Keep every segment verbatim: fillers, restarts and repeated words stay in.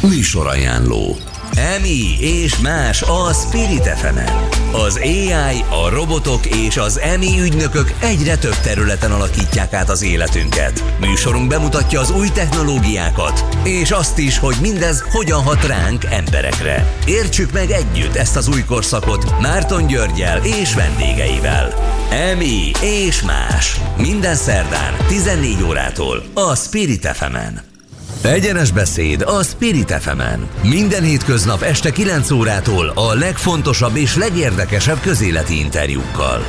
Műsorajánló. Emmy és más a Spirit ef emen. Az á i, a robotok és az Emmy ügynökök egyre több területen alakítják át az életünket. Műsorunk bemutatja az új technológiákat, és azt is, hogy mindez hogyan hat ránk, emberekre. Értsük meg együtt ezt az új korszakot Márton Györggyel és vendégeivel. Emmy és más. Minden szerdán tizennégy órától a Spirit ef emen. Egyenes beszéd a Spirit ef emen. Minden hétköznap este kilenc órától a legfontosabb és legérdekesebb közéleti interjúkkal.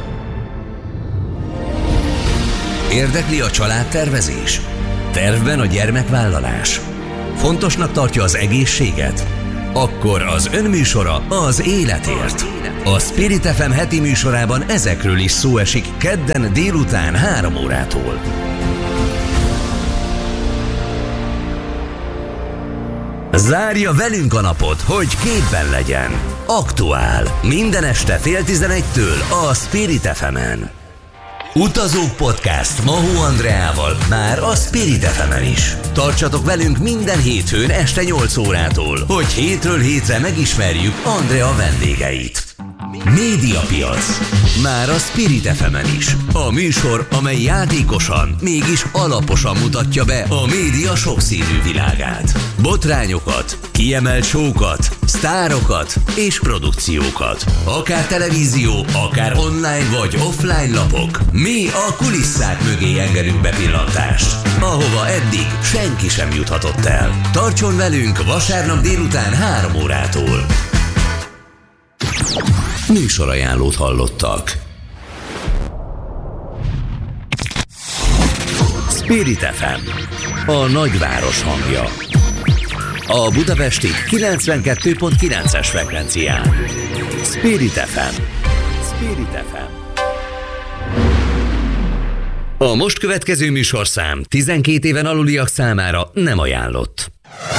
Érdekli a családtervezés? Tervben a gyermekvállalás? Fontosnak tartja az egészséget? Akkor az önműsora az életért. A Spirit ef em heti műsorában ezekről is szó esik kedden délután három órától. Zárja velünk a napot, hogy képben legyen. Aktuál. Minden este fél tizenegytől a Spirit ef emen. Utazók podcast Mahó Andreával már a Spirit ef emen is. Tartsatok velünk minden hétfőn este nyolc órától, hogy hétről hétre megismerjük Andrea vendégeit. Médiapiac. Már a Spirit ef emen is. A műsor, amely játékosan, mégis alaposan mutatja be a média sokszínű világát. Botrányokat, kiemelt show-kat, sztárokat és produkciókat. Akár televízió, akár online vagy offline lapok. Mi a kulisszák mögé engedünk bepillantást, ahova eddig senki sem juthatott el. Tartson velünk vasárnap délután három órától. Műsorajánlót hallottak. Spirit ef em, a nagyváros hangja. A budapesti kilencvenkettő pont kilences frekvencián. Spirit ef em. Spirit ef em. A most következő műsorszám tizenkét éven aluliak számára nem ajánlott.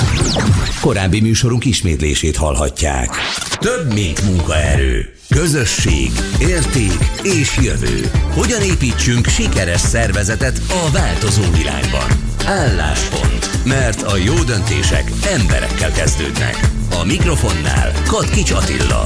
Korábbi műsorunk ismétlését hallhatják. Több, mint munkaerő. Közösség, érték és jövő. Hogyan építsünk sikeres szervezetet a változó világban? Álláspont. Mert a jó döntések emberekkel kezdődnek. A mikrofonnál Katkics Attila.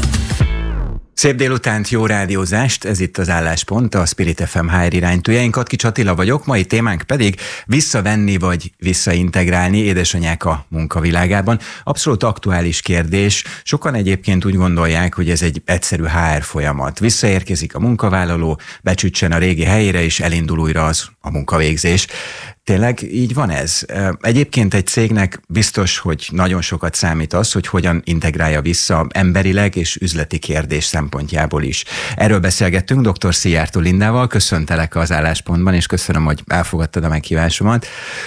Szép délutánt, jó rádiózást, ez itt az Álláspont, a Spirit ef em há er iránytúja. Én Katkics Attila vagyok, mai témánk pedig visszavenni vagy visszaintegrálni édesanyák a munkavilágában. Abszolút aktuális kérdés. Sokan egyébként úgy gondolják, hogy ez egy egyszerű há er folyamat. Visszaérkezik a munkavállaló, becsütsen a régi helyére, és elindul újra az a munkavégzés. Tényleg így van ez? Egyébként egy cégnek biztos, hogy nagyon sokat számít az, hogy hogyan integrálja vissza emberileg és üzleti kérdés szempontjából is. Erről beszélgettünk dr. Szijjártó Lindával, köszöntelek az Álláspontban, és köszönöm, hogy elfogadtad a meghívásomat.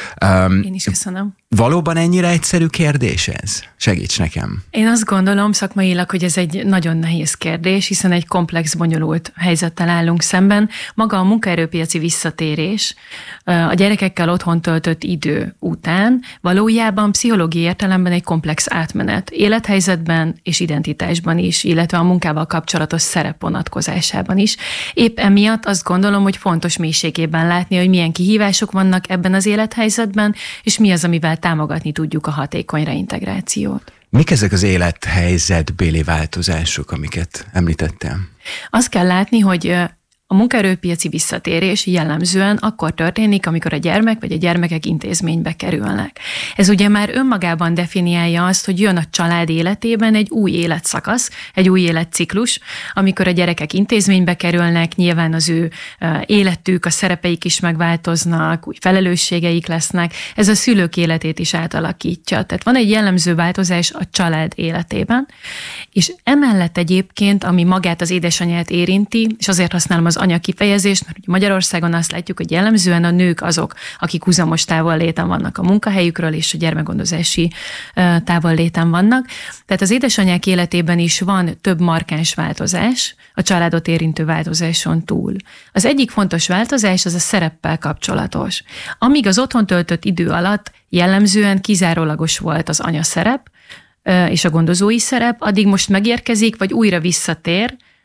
Én is köszönöm. Valóban ennyire egyszerű kérdés ez? Segíts nekem. Én azt gondolom szakmailag, hogy ez egy nagyon nehéz kérdés, hiszen egy komplex, bonyolult helyzettel állunk szemben. Maga a munkaerőpiaci visszatérés a gyerekekkel otthon töltött idő után valójában pszichológiai értelemben egy komplex átmenet. Élethelyzetben és identitásban is, illetve a munkával kapcsolatos szerep vonatkozásában is. Épp emiatt azt gondolom, hogy fontos mélységében látni, hogy milyen kihívások vannak ebben az élethelyzetben, és mi az, amivel támogatni tudjuk a hatékony reintegrációt. Mik ezek az élethelyzetbéli változások, amiket említettem? Azt kell látni, hogy a munkaerőpiaci visszatérés jellemzően akkor történik, amikor a gyermek vagy a gyermekek intézménybe kerülnek. Ez ugye már önmagában definiálja azt, hogy jön a család életében egy új életszakasz, egy új életciklus, amikor a gyerekek intézménybe kerülnek, nyilván az ő életük, a szerepeik is megváltoznak, új felelősségeik lesznek, ez a szülők életét is átalakítja. Tehát van egy jellemző változás a család életében, és emellett egyébként, ami magát az édesanyját érinti, és azért használom az anya kifejezést, mert Magyarországon azt látjuk, hogy jellemzően a nők azok, akik húzamos távolléten vannak a munkahelyükről, és a gyermekgondozási távolléten vannak. Tehát az édesanyák életében is van több markáns változás, a családot érintő változáson túl. Az egyik fontos változás az a szereppel kapcsolatos. Amíg az otthon töltött idő alatt jellemzően kizárólagos volt az anya szerep és a gondozói szerep, addig most megérkezik, vagy újra visszatér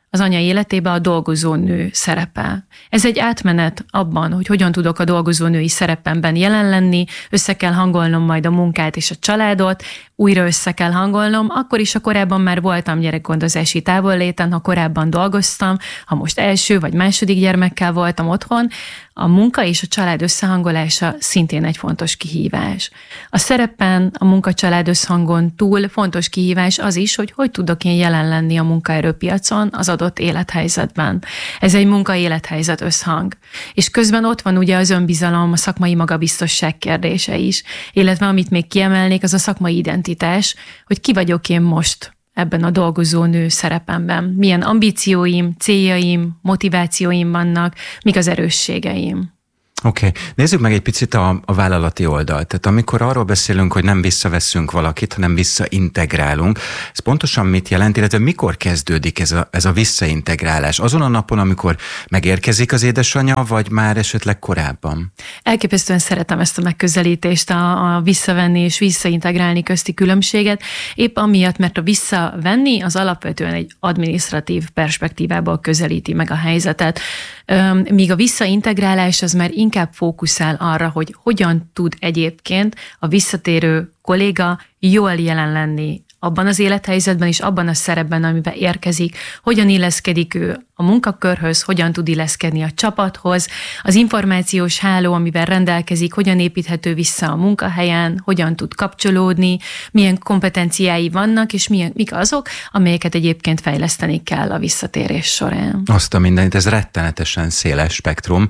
az anya életébe a dolgozó nő szerepel. Ez egy átmenet abban, hogy hogyan tudok a dolgozó női szerepemben jelen lenni, össze kell hangolnom majd a munkát és a családot, újra össze kell hangolnom, akkor is, ha korábban már voltam gyerekgondozási távolléten, ha korábban dolgoztam, ha most első vagy második gyermekkel voltam otthon, a munka és a család összehangolása szintén egy fontos kihívás. A szerepen, a munka-család összhangon túl fontos kihívás az is, hogy hogy tudok én jelen lenni a munkaerőpiacon az adott élethelyzetben. Ez egy munka-élethelyzet összhang. És közben ott van ugye az önbizalom, a szakmai magabiztosság kérdése is, illetve amit még kiemelnék, az a szakmai identitás, hogy ki vagyok én most ebben a dolgozó nő szerepemben. Milyen ambícióim, céljaim, motivációim vannak, mik az erősségeim. Oké, okay. Nézzük meg egy picit a, a vállalati oldalt. Tehát amikor arról beszélünk, hogy nem visszaveszünk valakit, hanem visszaintegrálunk, ez pontosan mit jelent, illetve mikor kezdődik ez a, ez a visszaintegrálás? Azon a napon, amikor megérkezik az édesanyja, vagy már esetleg korábban? Elképesztően szeretem ezt a megközelítést, a, a visszavenni és visszaintegrálni közti különbséget, épp amiatt, mert a visszavenni az alapvetően egy adminisztratív perspektívából közelíti meg a helyzetet, míg a visszaintegrálás az már inkább fókuszál arra, hogy hogyan tud egyébként a visszatérő kolléga jól jelen lenni abban az élethelyzetben és abban a szerepben, amiben érkezik, hogyan illeszkedik ő a munkakörhöz, hogyan tud illeszkedni a csapathoz, az információs háló, amivel rendelkezik, hogyan építhető vissza a munkahelyen, hogyan tud kapcsolódni, milyen kompetenciái vannak, és milyen, mik azok, amelyeket egyébként fejleszteni kell a visszatérés során. Azt a mindenit, ez rettenetesen széles spektrum.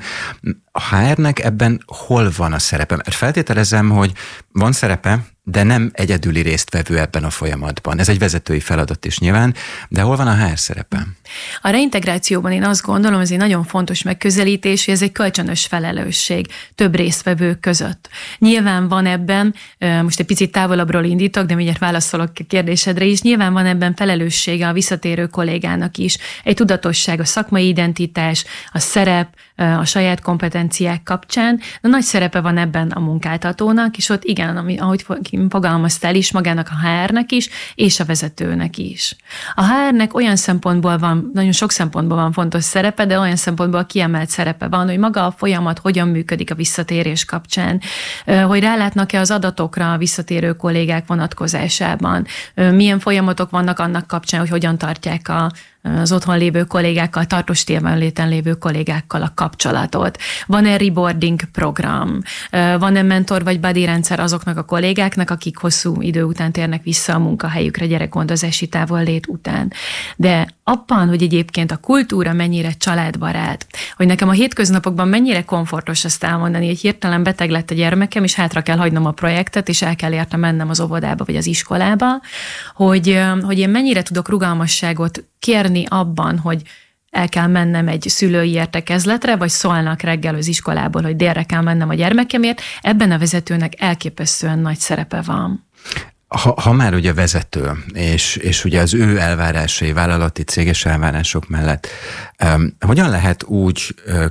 A há er-nek ebben hol van a szerepe? Mert feltételezem, hogy van szerepe, de nem egyedüli résztvevő ebben a folyamatban. Ez egy vezetői feladat is nyilván, de hol van a há er szerepe? A reintegrációban én azt gondolom, ez egy nagyon fontos megközelítés, hogy ez egy kölcsönös felelősség több résztvevő között. Nyilván van ebben, most egy picit távolabbról indítok, de mindjárt válaszolok a kérdésedre is, nyilván van ebben felelőssége a visszatérő kollégának is. Egy tudatosság, a szakmai identitás, a szerep, a saját kompetenciák kapcsán, de nagy szerepe van ebben a munkáltatónak, és ott igen, ami, ahogy fogalmaztál is, magának a há er-nek is, és a vezetőnek is. A há er-nek olyan szempontból van, nagyon sok szempontból van fontos szerepe, de olyan szempontból kiemelt szerepe van, hogy maga a folyamat hogyan működik a visszatérés kapcsán, hogy rálátnak-e az adatokra a visszatérő kollégák vonatkozásában, milyen folyamatok vannak annak kapcsán, hogy hogyan tartják a az otthon lévő kollégákkal, tartós tévonléten lévő kollégákkal a kapcsolatot. Van-e reboarding program? Van-e mentor vagy buddy rendszer azoknak a kollégáknak, akik hosszú idő után térnek vissza a munkahelyükre gyerekgondozási távollét után? De abban, hogy egyébként a kultúra mennyire családbarát, hogy nekem a hétköznapokban mennyire komfortos azt elmondani, hogy hirtelen beteg lett a gyermekem, és hátra kell hagynom a projektet, és el kell érte mennem az óvodába vagy az iskolába, hogy, hogy én mennyire tudok rugalmasságot kérni abban, hogy el kell mennem egy szülői értekezletre, vagy szólnak reggel az iskolából, hogy délre kell mennem a gyermekemért, ebben a vezetőnek elképesztően nagy szerepe van. Ha, ha már ugye vezető, és, és ugye az ő elvárásai, vállalati céges elvárások mellett, um, hogyan lehet úgy uh,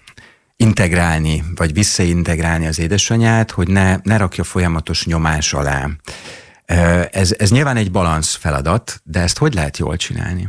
integrálni, vagy visszaintegrálni az édesanyját, hogy ne, ne rakja folyamatos nyomás alá? Uh, ez, ez nyilván egy balansz feladat, de ezt hogy lehet jól csinálni?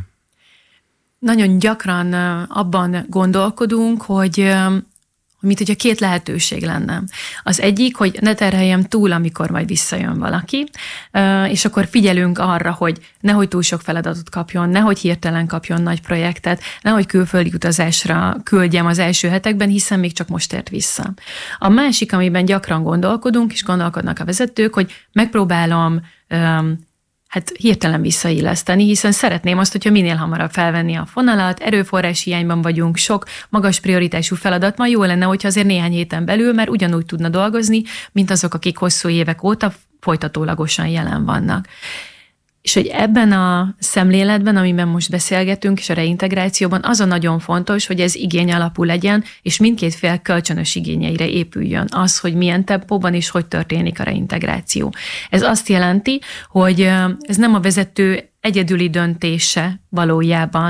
Nagyon gyakran abban gondolkodunk, hogy mint hogyha két lehetőség lenne. Az egyik, hogy ne terheljem túl, amikor majd visszajön valaki, és akkor figyelünk arra, hogy nehogy túl sok feladatot kapjon, nehogy hirtelen kapjon nagy projektet, nehogy külföldi utazásra küldjem az első hetekben, hiszen még csak most ért vissza. A másik, amiben gyakran gondolkodunk, és gondolkodnak a vezetők, hogy megpróbálom hát hirtelen visszailleszteni, hiszen szeretném azt, hogyha minél hamarabb felvenni a fonalat, erőforrás hiányban vagyunk, sok magas prioritású feladat van, jó lenne, hogyha azért néhány héten belül, mert ugyanúgy tudna dolgozni, mint azok, akik hosszú évek óta folytatólagosan jelen vannak. És hogy ebben a szemléletben, amiben most beszélgetünk, és a reintegrációban az a nagyon fontos, hogy ez igény alapú legyen, és mindkét fél kölcsönös igényeire épüljön az, hogy milyen tempóban és hogy történik a reintegráció. Ez azt jelenti, hogy ez nem a vezető egyedüli döntése valójában,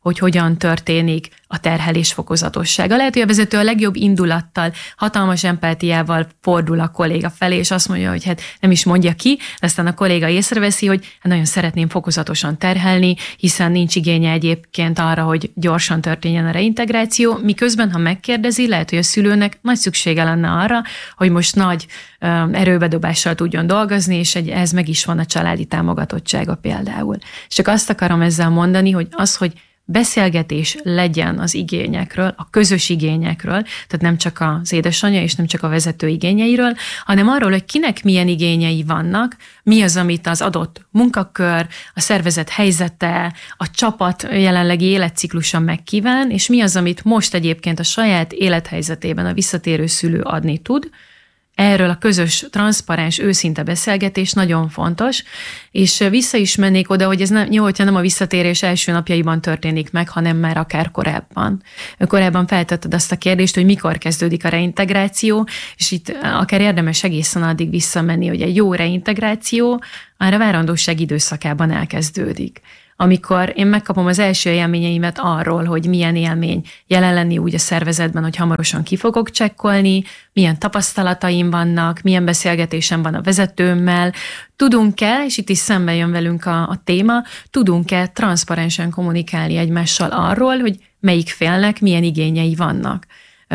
hogy hogyan történik a terhelés fokozatossága. Lehet, hogy a vezető a legjobb indulattal, hatalmas empátiával fordul a kolléga felé, és azt mondja, hogy hát nem is mondja ki, de aztán a kolléga észreveszi, hogy hát nagyon szeretném fokozatosan terhelni, hiszen nincs igénye egyébként arra, hogy gyorsan történjen a reintegráció, miközben, ha megkérdezi, lehet, hogy a szülőnek nagy szüksége lenne arra, hogy most nagy erőbedobással tudjon dolgozni, és ez meg is van a családi támogatottsága például. És csak azt akarom ezzel mondani, hogy az, hogy beszélgetés legyen az igényekről, a közös igényekről, tehát nem csak az édesanyja és nem csak a vezető igényeiről, hanem arról, hogy kinek milyen igényei vannak, mi az, amit az adott munkakör, a szervezet helyzete, a csapat jelenlegi életciklusa megkíván, és mi az, amit most egyébként a saját élethelyzetében a visszatérő szülő adni tud. Erről a közös, transzparens, őszinte beszélgetés nagyon fontos, és vissza is mennék oda, hogy ez nem, jó, hogyha nem a visszatérés első napjaiban történik meg, hanem már akár korábban. Korábban feltetted azt a kérdést, hogy mikor kezdődik a reintegráció, és itt akár érdemes egészen addig visszamenni, hogy egy jó reintegráció már a várandóság időszakában elkezdődik. Amikor én megkapom az első élményeimet arról, hogy milyen élmény jelen lenni úgy a szervezetben, hogy hamarosan ki fogok csekkolni, milyen tapasztalataim vannak, milyen beszélgetésem van a vezetőmmel, tudunk-e, és itt is szembe jön velünk a, a téma, tudunk-e transzparensen kommunikálni egymással arról, hogy melyik félnek milyen igényei vannak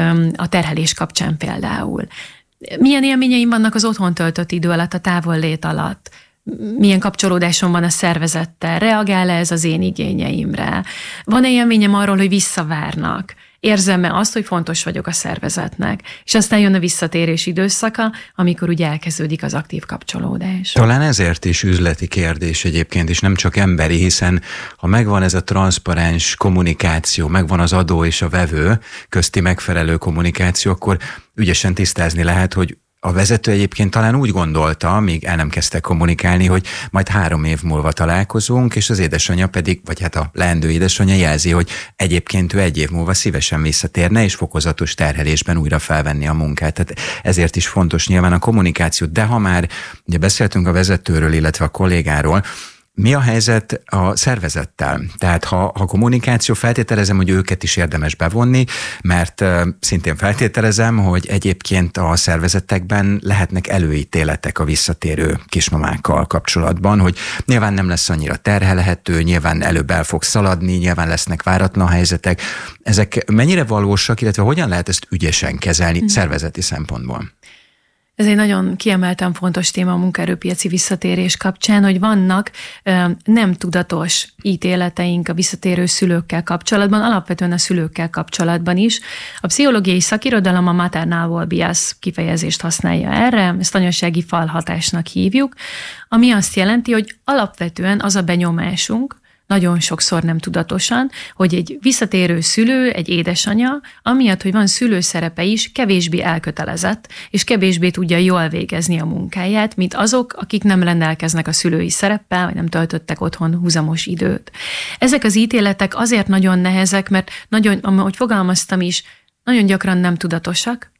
a terhelés kapcsán például. Milyen élményeim vannak az otthon töltött idő alatt, a távollét alatt, milyen kapcsolódásom van a szervezettel, reagál-e ez az én igényeimre, van-e élményem arról, hogy visszavárnak, érzem-e azt, hogy fontos vagyok a szervezetnek, és aztán jön a visszatérés időszaka, amikor ugye elkezdődik az aktív kapcsolódás. Talán ezért is üzleti kérdés egyébként, és nem csak emberi, hiszen ha megvan ez a transzparens kommunikáció, megvan az adó és a vevő közti megfelelő kommunikáció, akkor ügyesen tisztázni lehet, hogy a vezető egyébként talán úgy gondolta, míg el nem kezdtek kommunikálni, hogy majd három év múlva találkozunk, és az édesanyja pedig, vagy hát a leendő édesanyja jelzi, hogy egyébként ő egy év múlva szívesen visszatérne, és fokozatos terhelésben újra felvenni a munkát. Tehát ezért is fontos nyilván a kommunikáció. De ha már ugye beszéltünk a vezetőről, illetve a kollégáról, mi a helyzet a szervezettel? Tehát ha, ha kommunikáció, feltételezem, hogy őket is érdemes bevonni, mert uh, szintén feltételezem, hogy egyébként a szervezetekben lehetnek előítéletek a visszatérő kismamákkal kapcsolatban, hogy nyilván nem lesz annyira terhelhető, nyilván előbb el fog szaladni, nyilván lesznek váratlan helyzetek. Ezek mennyire valósak, illetve hogyan lehet ezt ügyesen kezelni mm. szervezeti szempontból? Ez egy nagyon kiemelten fontos téma a munkaerőpiaci visszatérés kapcsán, hogy vannak nem tudatos ítéleteink a visszatérő szülőkkel kapcsolatban, alapvetően a szülőkkel kapcsolatban is. A pszichológiai szakirodalom a maternal bias kifejezést használja erre, ezt anyasági falhatásnak hívjuk, ami azt jelenti, hogy alapvetően az a benyomásunk, nagyon sokszor nem tudatosan, hogy egy visszatérő szülő, egy édesanyja, amiatt, hogy van szülőszerepe is, kevésbé elkötelezett, és kevésbé tudja jól végezni a munkáját, mint azok, akik nem rendelkeznek a szülői szereppel, vagy nem töltöttek otthon húzamos időt. Ezek az ítéletek azért nagyon nehezek, mert nagyon, ahogy fogalmaztam is, nagyon gyakran nem tudatosak,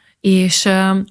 és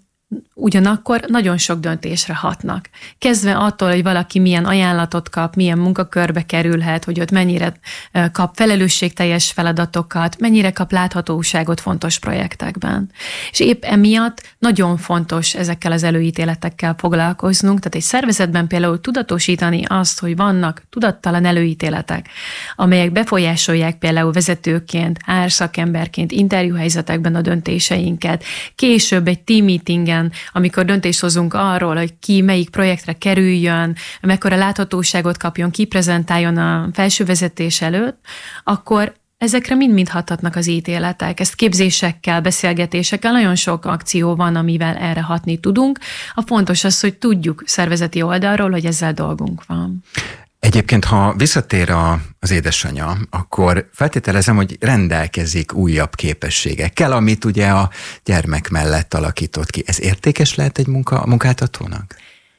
ugyanakkor nagyon sok döntésre hatnak. Kezdve attól, hogy valaki milyen ajánlatot kap, milyen munkakörbe kerülhet, hogy ott mennyire kap felelősségteljes feladatokat, mennyire kap láthatóságot fontos projektekben. És épp emiatt nagyon fontos ezekkel az előítéletekkel foglalkoznunk, tehát egy szervezetben például tudatosítani azt, hogy vannak tudattalan előítéletek, amelyek befolyásolják például vezetőként, árszakemberként, interjúhelyzetekben a döntéseinket, később egy team meetingen, amikor döntést hozunk arról, hogy ki melyik projektre kerüljön, mekkora láthatóságot kapjon, ki prezentáljon a felső vezetés előtt, akkor ezekre mind-mind hathatnak az ítéletek. Ezt képzésekkel, beszélgetésekkel, nagyon sok akció van, amivel erre hatni tudunk. A fontos az, hogy tudjuk szervezeti oldalról, hogy ezzel dolgunk van. Egyébként, ha visszatér a, az édesanyja, akkor feltételezem, hogy rendelkezik újabb képességekkel, amit ugye a gyermek mellett alakított ki. Ez értékes lehet egy munka, a munkáltatónak?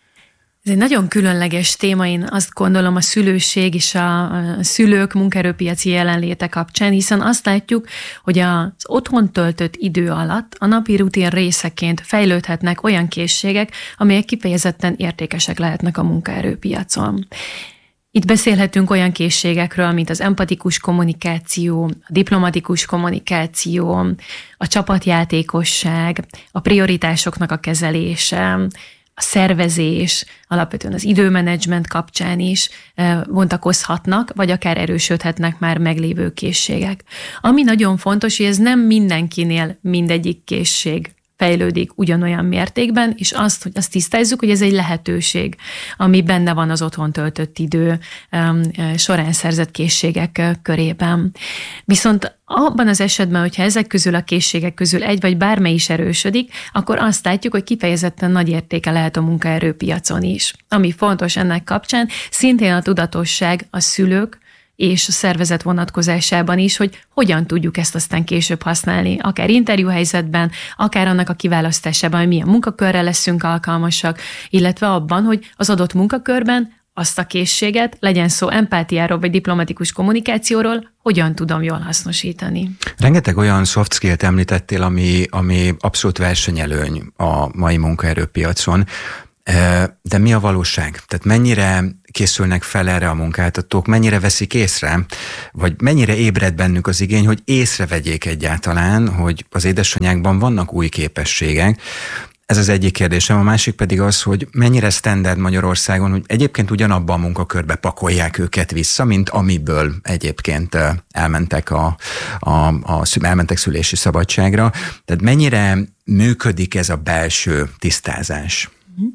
Ez egy nagyon különleges téma, én azt gondolom a szülőség és a szülők munkaerőpiaci jelenléte kapcsán, hiszen azt látjuk, hogy az otthon töltött idő alatt a napi rutin részeként fejlődhetnek olyan készségek, amelyek kifejezetten értékesek lehetnek a munkaerőpiacon. Itt beszélhetünk olyan készségekről, mint az empatikus kommunikáció, a diplomatikus kommunikáció, a csapatjátékosság, a prioritásoknak a kezelése, a szervezés, alapvetően az időmenedzsment kapcsán is bontakozhatnak, vagy akár erősödhetnek már meglévő készségek. Ami nagyon fontos, hogy ez nem mindenkinél mindegyik készség fejlődik ugyanolyan mértékben, és azt, hogy azt tisztázzuk, hogy ez egy lehetőség, ami benne van az otthon töltött idő során szerzett készségek körében. Viszont abban az esetben, hogyha ezek közül a készségek közül egy vagy bármely is erősödik, akkor azt látjuk, hogy kifejezetten nagy értéke lehet a munkaerőpiacon is. Ami fontos ennek kapcsán, szintén a tudatosság a szülők és a szervezet vonatkozásában is, hogy hogyan tudjuk ezt aztán később használni, akár interjúhelyzetben, akár annak a kiválasztásában, hogy milyen munkakörre leszünk alkalmasak, illetve abban, hogy az adott munkakörben azt a készséget, legyen szó empátiáról vagy diplomatikus kommunikációról, hogyan tudom jól hasznosítani. Rengeteg olyan soft skill-t említettél, ami, ami abszolút versenyelőny a mai munkaerőpiacon. De mi a valóság? Tehát mennyire készülnek fel erre a munkáltatók, mennyire veszik észre, vagy mennyire ébred bennük az igény, hogy észrevegyék egyáltalán, hogy az édesanyákban vannak új képességek. Ez az egyik kérdésem, a másik pedig az, hogy mennyire standard Magyarországon, hogy egyébként ugyanabban a munkakörbe pakolják őket vissza, mint amiből egyébként elmentek, a, a, a, elmentek szülési szabadságra. Tehát mennyire működik ez a belső tisztázás?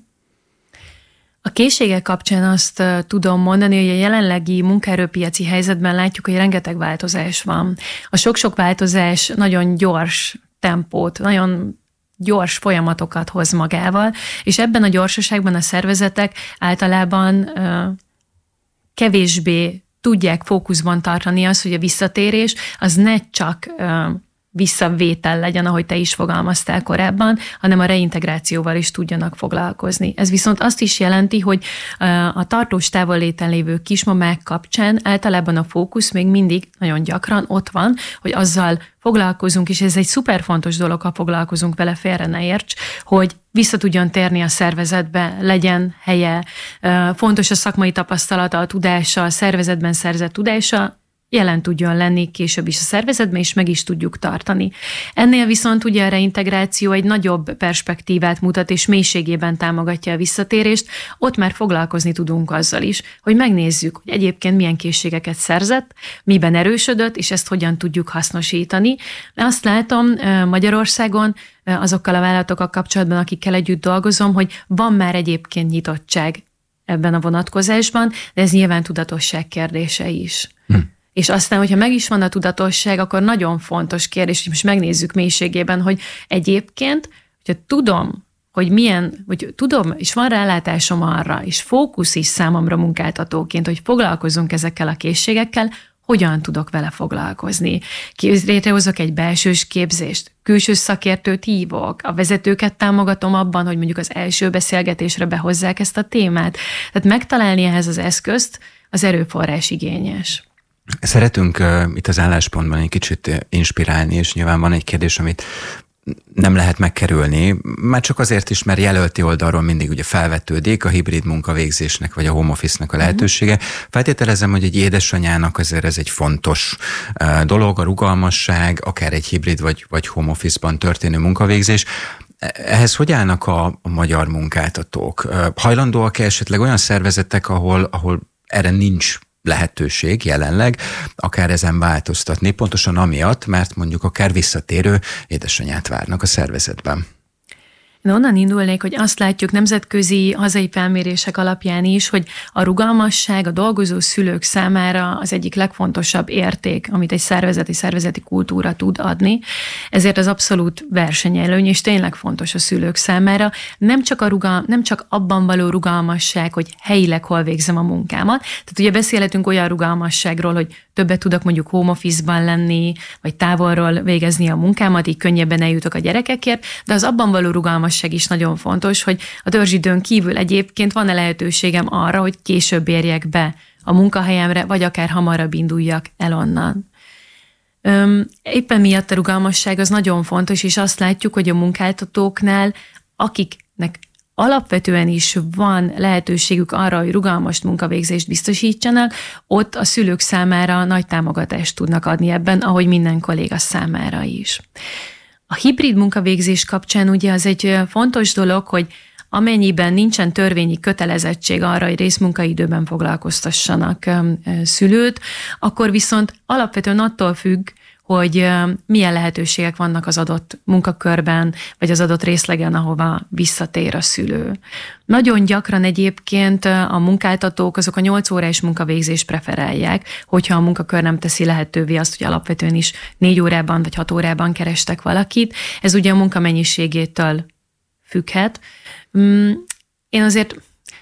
A készségek kapcsán azt tudom mondani, hogy a jelenlegi munkaerőpiaci helyzetben látjuk, hogy rengeteg változás van. A sok-sok változás nagyon gyors tempót, nagyon gyors folyamatokat hoz magával, és ebben a gyorsaságban a szervezetek általában kevésbé tudják fókuszban tartani azt, hogy a visszatérés az ne csak visszavétel legyen, ahogy te is fogalmaztál korábban, hanem a reintegrációval is tudjanak foglalkozni. Ez viszont azt is jelenti, hogy a tartós távolléten lévő kismamák kapcsán általában a fókusz még mindig nagyon gyakran ott van, hogy azzal foglalkozunk, és ez egy szuper fontos dolog, ha foglalkozunk vele, félre ne érts, hogy vissza tudjon térni a szervezetbe, legyen helye, fontos a szakmai tapasztalata, a tudása, a szervezetben szerzett tudása, jelen tudjon lenni később is a szervezetben, és meg is tudjuk tartani. Ennél viszont ugye a reintegráció egy nagyobb perspektívát mutat, és mélységében támogatja a visszatérést, ott már foglalkozni tudunk azzal is, hogy megnézzük, hogy egyébként milyen készségeket szerzett, miben erősödött, és ezt hogyan tudjuk hasznosítani. Azt látom Magyarországon azokkal a vállalatokkal kapcsolatban, akikkel együtt dolgozom, hogy van már egyébként nyitottság ebben a vonatkozásban, de ez nyilván tudatosság kérdése is. Hm. És aztán, hogyha meg is van a tudatosság, akkor nagyon fontos kérdés, hogy most megnézzük mélységében, hogy egyébként, hogyha tudom, hogy milyen, hogy tudom, és van rálátásom arra, és fókusz is számomra munkáltatóként, hogy foglalkozunk ezekkel a készségekkel, hogyan tudok vele foglalkozni. Létrehozok egy belsős képzést, külső szakértőt hívok, a vezetőket támogatom abban, hogy mondjuk az első beszélgetésre behozzák ezt a témát. Tehát megtalálni ehhez az eszközt, az erőforrás igényes. Szeretünk uh, itt az álláspontban egy kicsit inspirálni, és nyilván van egy kérdés, amit nem lehet megkerülni, már csak azért is, mert jelölti oldalról mindig ugye felvetődik a hibrid munkavégzésnek, vagy a home office-nak a lehetősége. Feltételezem, hogy egy édesanyának azért ez egy fontos uh, dolog, a rugalmasság, akár egy hibrid vagy, vagy home office-ban történő munkavégzés. Ehhez hogy állnak a, a magyar munkáltatók? Uh, hajlandóak-e esetleg olyan szervezetek, ahol, ahol erre nincs lehetőség jelenleg, akár ezen változtatni, pontosan amiatt, mert mondjuk akár visszatérő édesanyát várnak a szervezetben. Én onnan indulnék, hogy azt látjuk nemzetközi, hazai felmérések alapján is, hogy a rugalmasság a dolgozó szülők számára az egyik legfontosabb érték, amit egy szervezeti, szervezeti kultúra tud adni. Ezért az abszolút versenyelőny, és tényleg fontos a szülők számára. Nem csak, a rugal, nem csak abban való rugalmasság, hogy helyileg hol végzem a munkámat. Tehát ugye beszélhetünk olyan rugalmasságról, hogy többet tudok mondjuk home office-ban lenni, vagy távolról végezni a munkámat, így könnyebben eljutok a gyerekekért, de az abban való rugalmasság is nagyon fontos, hogy a törzsidőn kívül egyébként van-e lehetőségem arra, hogy később érjek be a munkahelyemre, vagy akár hamarabb induljak el onnan. Öm, éppen miatt a rugalmasság az nagyon fontos, és azt látjuk, hogy a munkáltatóknál, akiknek alapvetően is van lehetőségük arra, hogy rugalmas munkavégzést biztosítsanak, ott a szülők számára nagy támogatást tudnak adni ebben, ahogy minden kolléga számára is. A hibrid munkavégzés kapcsán ugye az egy fontos dolog, hogy amennyiben nincsen törvényi kötelezettség arra, hogy részmunkaidőben foglalkoztassanak szülőt, akkor viszont alapvetően attól függ, hogy milyen lehetőségek vannak az adott munkakörben, vagy az adott részlegen, ahova visszatér a szülő. Nagyon gyakran egyébként a munkáltatók azok a nyolc órás munkavégzést preferálják, hogyha a munkakör nem teszi lehetővé azt, hogy alapvetően is négy órában vagy hat órában kerestek valakit. Ez ugye a munkamennyiségétől függhet. Én azért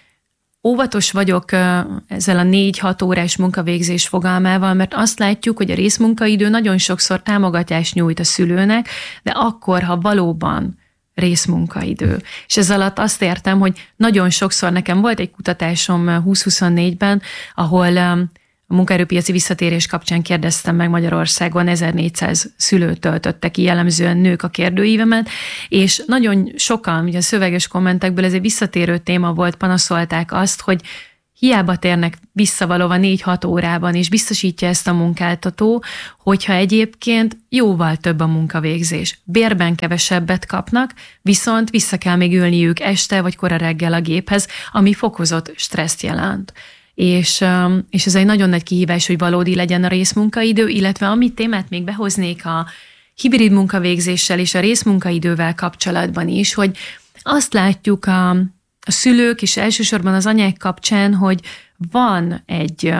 óvatos vagyok ezzel a négy-hat órás munkavégzés fogalmával, mert azt látjuk, hogy a részmunkaidő nagyon sokszor támogatást nyújt a szülőnek, de akkor, ha valóban részmunkaidő. És ez alatt azt értem, hogy nagyon sokszor nekem volt egy kutatásom húsz-huszonnégyben, ahol a munkaerőpiaci visszatérés kapcsán kérdeztem meg Magyarországon, ezernégyszáz szülőt töltötte ki, jellemzően nők a kérdőívemet, és nagyon sokan, ugye a szöveges kommentekből ez egy visszatérő téma volt, panaszolták azt, hogy hiába térnek vissza valóban négy-hat órában, és biztosítja ezt a munkáltató, hogyha egyébként jóval több a munkavégzés. Bérben kevesebbet kapnak, viszont vissza kell még ülniük este vagy kora reggel a géphez, ami fokozott stresszt jelent. És, és ez egy nagyon nagy kihívás, hogy valódi legyen a részmunkaidő, illetve amit témát még behoznék a hibrid munkavégzéssel és a részmunkaidővel kapcsolatban is, hogy azt látjuk a, a szülők és elsősorban az anyák kapcsán, hogy van egy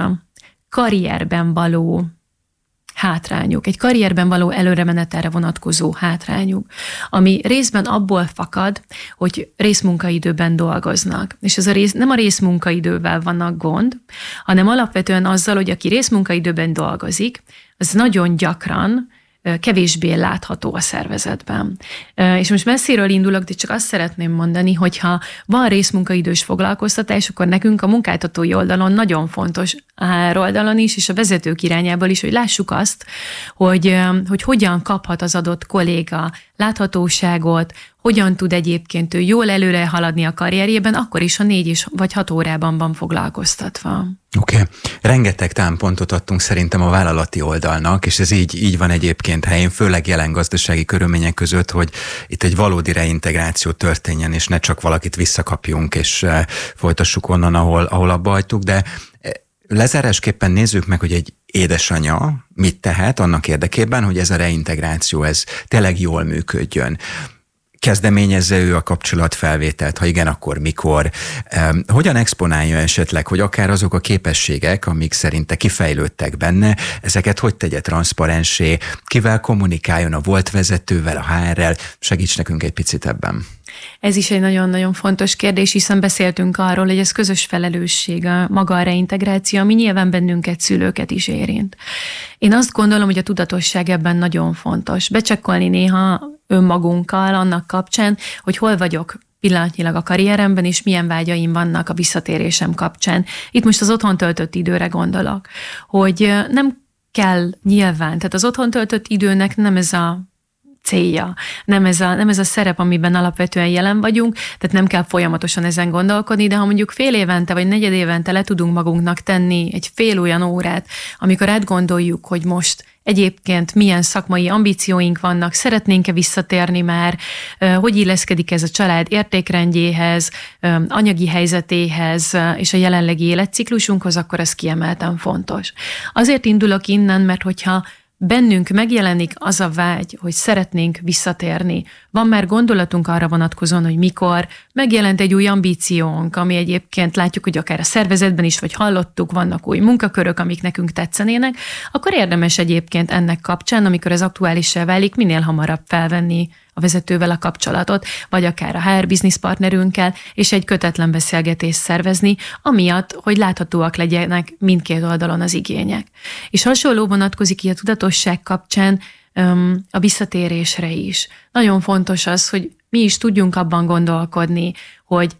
karrierben való hátrányuk, egy karrierben való előremenetelre vonatkozó hátrányuk, ami részben abból fakad, hogy részmunkaidőben dolgoznak. És ez a rész, nem a részmunkaidővel van a gond, hanem alapvetően azzal, hogy aki részmunkaidőben dolgozik, az nagyon gyakran kevésbé látható a szervezetben. És most messziről indulok, de csak azt szeretném mondani, hogyha van részmunkaidős foglalkoztatás, akkor nekünk a munkáltatói oldalon nagyon fontos, a há er oldalon is, és a vezetők irányából is, hogy lássuk azt, hogy, hogy hogyan kaphat az adott kolléga láthatóságot, hogyan tud egyébként ő jól előre haladni a karrierjében, akkor is, ha négy és vagy hat órában van foglalkoztatva. Oké. Okay. Rengeteg támpontot adtunk szerintem a vállalati oldalnak, és ez így, így van egyébként helyén, főleg jelen gazdasági körülmények között, hogy itt egy valódi reintegráció történjen, és ne csak valakit visszakapjunk, és folytassuk onnan, ahol, ahol abba hagytuk, de lezárásképpen nézzük meg, hogy egy édesanya mit tehet annak érdekében, hogy ez a reintegráció ez tényleg jól működjön. Kezdeményezze ő a kapcsolatfelvételt, ha igen, akkor mikor? Hogyan exponálja esetleg, hogy akár azok a képességek, amik szerinte kifejlődtek benne, ezeket hogy tegye transzparensé, kivel kommunikáljon, a volt vezetővel, a há er-rel? Segíts nekünk egy picit ebben. Ez is egy nagyon-nagyon fontos kérdés, hiszen beszéltünk arról, hogy ez közös felelősség, a maga a reintegráció, ami nyilván bennünket, szülőket is érint. Én azt gondolom, hogy a tudatosság ebben nagyon fontos. Becsekkolni néha önmagunkkal annak kapcsán, hogy hol vagyok pillanatnyilag a karrieremben, és milyen vágyaim vannak a visszatérésem kapcsán. Itt most az otthon töltött időre gondolok, hogy nem kell nyilván, tehát az otthon töltött időnek nem ez a célja, nem ez, a, nem ez a szerep, amiben alapvetően jelen vagyunk, tehát nem kell folyamatosan ezen gondolkodni, de ha mondjuk fél évente vagy negyed évente le tudunk magunknak tenni egy fél olyan órát, amikor átgondoljuk, hogy most egyébként milyen szakmai ambícióink vannak, szeretnénk-e visszatérni már, hogy illeszkedik ez a család értékrendjéhez, anyagi helyzetéhez és a jelenlegi életciklusunkhoz, akkor ez kiemelten fontos. Azért indulok innen, mert hogyha bennünk megjelenik az a vágy, hogy szeretnénk visszatérni. Van már gondolatunk arra vonatkozóan, hogy mikor, megjelent egy új ambíciónk, ami egyébként látjuk, hogy akár a szervezetben is, vagy hallottuk, vannak új munkakörök, amik nekünk tetszenének, akkor érdemes egyébként ennek kapcsán, amikor ez aktuálissá válik, minél hamarabb felvenni a vezetővel a kapcsolatot, vagy akár a há er business partnerünkkel, és egy kötetlen beszélgetést szervezni, amiatt, hogy láthatóak legyenek mindkét oldalon az igények. És hasonló vonatkozik így a tudatosság kapcsán öm, a visszatérésre is. Nagyon fontos az, hogy mi is tudjunk abban gondolkodni, hogy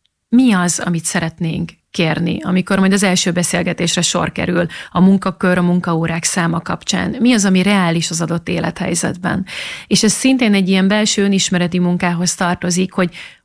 mi az, amit szeretnénk kérni, amikor majd az első beszélgetésre sor kerül a munkakör, a munkaórák száma kapcsán. Mi az, ami reális az adott élethelyzetben? És ez szintén egy ilyen belső önismereti munkához tartozik, hogy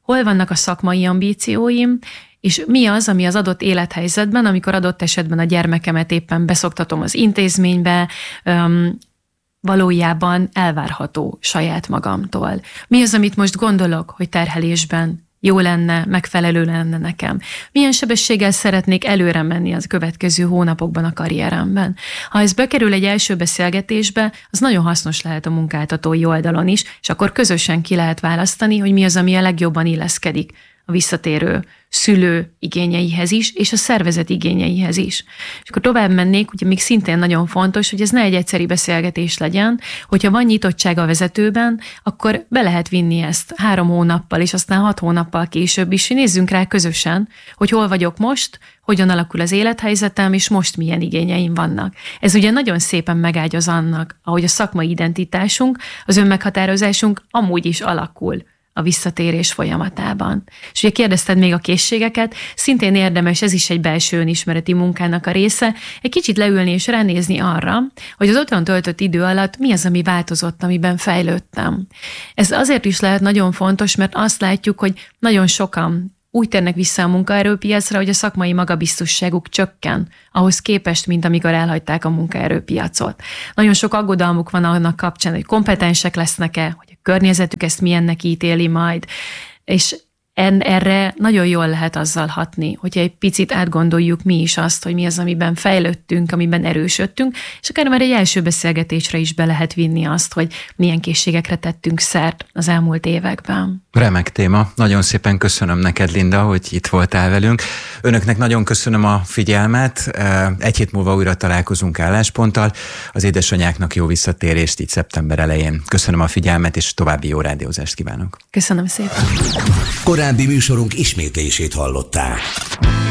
hol vannak a szakmai ambícióim, és mi az, ami az adott élethelyzetben, amikor adott esetben a gyermekemet éppen beszoktatom az intézménybe, öm, valójában elvárható saját magamtól. Mi az, amit most gondolok, hogy terhelésben jó lenne, megfelelő lenne nekem? Milyen sebességgel szeretnék előre menni az következő hónapokban a karrieremben? Ha ez bekerül egy első beszélgetésbe, az nagyon hasznos lehet a munkáltatói oldalon is, és akkor közösen ki lehet választani, hogy mi az, ami a legjobban illeszkedik a visszatérő szülő igényeihez is, és a szervezet igényeihez is. És akkor tovább mennék, ugye még szintén nagyon fontos, hogy ez ne egy egyszeri beszélgetés legyen, hogyha van nyitottság a vezetőben, akkor be lehet vinni ezt három hónappal, és aztán hat hónappal később is, nézzünk rá közösen, hogy hol vagyok most, hogyan alakul az élethelyzetem, és most milyen igényeim vannak. Ez ugye nagyon szépen megágyaz annak, ahogy a szakmai identitásunk, az önmeghatározásunk amúgy is alakul a visszatérés folyamatában. És ugye kérdezted még a készségeket, szintén érdemes, ez is egy belső önismereti munkának a része, egy kicsit leülni és ránézni arra, hogy az otthon töltött idő alatt mi az, ami változott, amiben fejlődtem. Ez azért is lehet nagyon fontos, mert azt látjuk, hogy nagyon sokan úgy térnek vissza a munkaerőpiacra, hogy a szakmai magabiztosságuk csökken, ahhoz képest, mint amikor elhagyták a munkaerőpiacot. Nagyon sok aggodalmuk van annak kapcsán, hogy kompetensek lesznek-e, hogy a környezetük ezt milyennek ítéli majd, és En, erre nagyon jól lehet azzal hatni, hogyha egy picit átgondoljuk mi is azt, hogy mi az, amiben fejlődtünk, amiben erősödtünk, és akár már egy első beszélgetésre is be lehet vinni azt, hogy milyen készségekre tettünk szert az elmúlt években. Remek téma. Nagyon szépen köszönöm neked, Linda, hogy itt voltál velünk. Önöknek nagyon köszönöm a figyelmet. Egy hét múlva újra találkozunk Állásponttal. Az édesanyáknak jó visszatérést így szeptember elején. Köszönöm a figyelmet, és további jó rádiózást kívánok. Köszönöm szépen. Korábbi műsorunk ismétlését hallották.